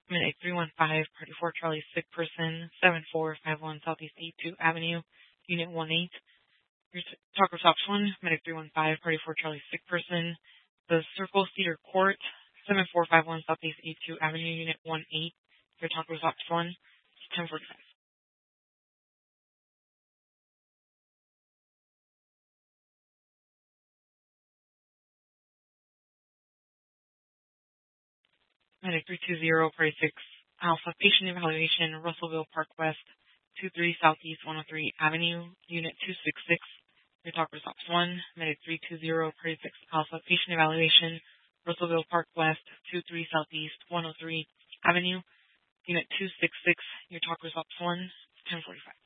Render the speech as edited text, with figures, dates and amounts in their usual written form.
Medic 315, Party 4 Charlie, sick person, 7451 Southeast 82 Avenue, Unit 18. Your Taco Stops 1, Medic 315, Party 4 Charlie, sick person, The Circle Cedar Court, 7451 Southeast 82 Avenue, Unit 18. Your Taco Stops 1, 1045. Medic 320, Party 6 Alpha, patient evaluation, Russellville Park West, 23 Southeast 103 Avenue, Unit 266. Your Talker Stops 1, Medic 320, Party 6 Alpha, patient evaluation, Russellville Park West, 23 Southeast 103 Avenue, Unit 266. Your Talker Stops 1, 1045.